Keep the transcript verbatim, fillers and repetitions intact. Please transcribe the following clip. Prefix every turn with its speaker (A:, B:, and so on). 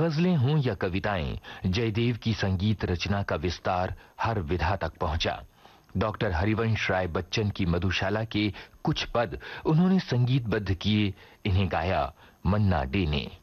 A: गजलें हों या कविताएं, जयदेव की संगीत रचना का विस्तार हर विधा तक पहुंचा। डॉक्टर हरिवंश राय बच्चन की मधुशाला के कुछ पद उन्होंने संगीतबद्ध किए, इन्हें गाया मन्ना डे ने।